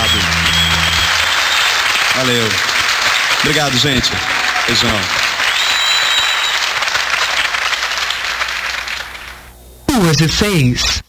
Obrigado. Valeu. Obrigado, gente. Beijão. Duas e 6.